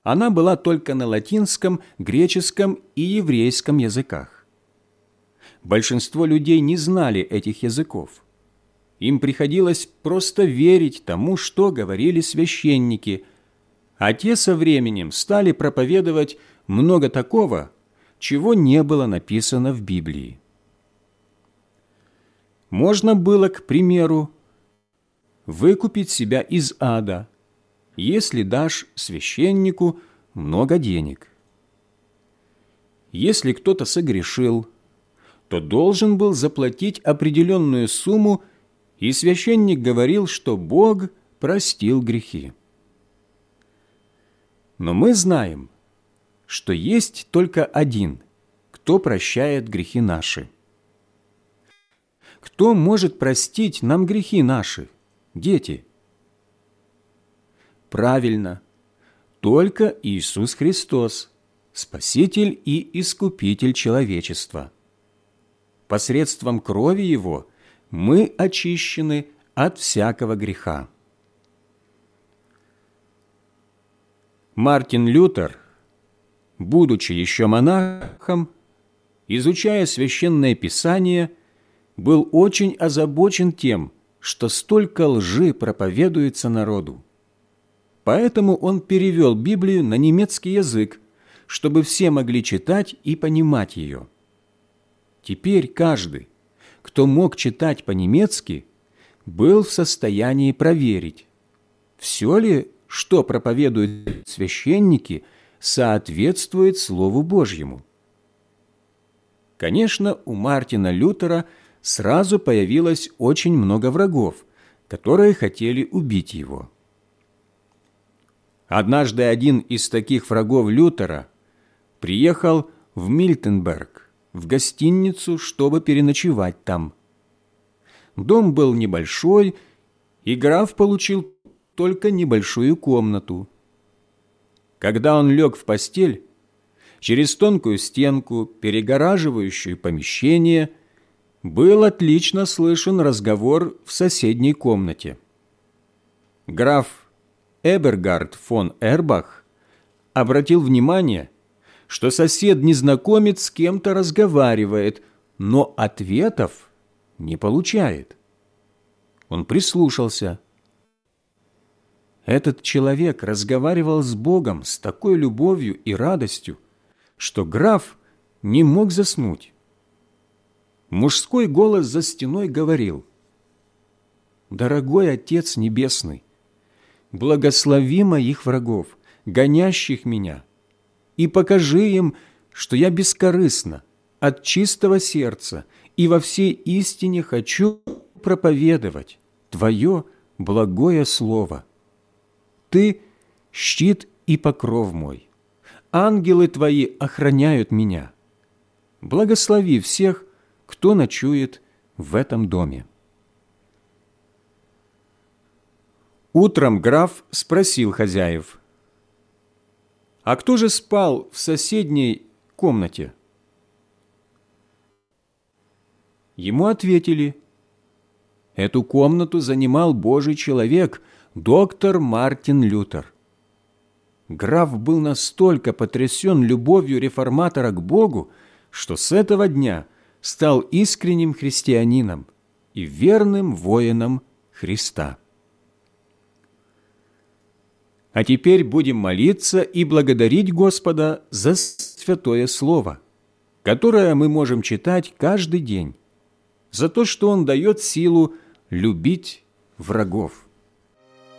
она была только на латинском, греческом и еврейском языках. Большинство людей не знали этих языков. Им приходилось просто верить тому, что говорили священники, а те со временем стали проповедовать много такого, чего не было написано в Библии. Можно было, к примеру, выкупить себя из ада, если дашь священнику много денег. Если кто-то согрешил, то должен был заплатить определенную сумму, и священник говорил, что Бог простил грехи. Но мы знаем, что есть только один, кто прощает грехи наши. Кто может простить нам грехи наши, дети? Правильно, только Иисус Христос, Спаситель и Искупитель человечества. Посредством крови Его мы очищены от всякого греха. Мартин Лютер, будучи еще монахом, изучая Священное Писание, был очень озабочен тем, что столько лжи проповедуется народу. Поэтому он перевел Библию на немецкий язык, чтобы все могли читать и понимать ее. Теперь каждый, кто мог читать по-немецки, был в состоянии проверить, все ли, что проповедуют священники, соответствует Слову Божьему. Конечно, у Мартина Лютера сразу появилось очень много врагов, которые хотели убить его. Однажды один из таких врагов Лютера приехал в Мильтенберг, в гостиницу, чтобы переночевать там. Дом был небольшой, и граф получил только небольшую комнату. Когда он лег в постель, через тонкую стенку, перегораживающую помещение, был отлично слышен разговор в соседней комнате. Граф Эбергард фон Эрбах обратил внимание, что сосед-незнакомец с кем-то разговаривает, но ответов не получает. Он прислушался. Этот человек разговаривал с Богом с такой любовью и радостью, что граф не мог заснуть. Мужской голос за стеной говорил: «Дорогой Отец Небесный, благослови моих врагов, гонящих меня, и покажи им, что я бескорыстно, от чистого сердца и во всей истине хочу проповедовать Твое благое Слово. Ты – щит и покров мой, ангелы Твои охраняют меня. Благослови всех, кто ночует в этом доме». Утром граф спросил хозяев: «А кто же спал в соседней комнате?» Ему ответили: «Эту комнату занимал Божий человек, доктор Мартин Лютер». Граф был настолько потрясен любовью реформатора к Богу, что с этого дня стал искренним христианином и верным воином Христа. А теперь будем молиться и благодарить Господа за Святое Слово, которое мы можем читать каждый день, за то, что Он дает силу любить врагов.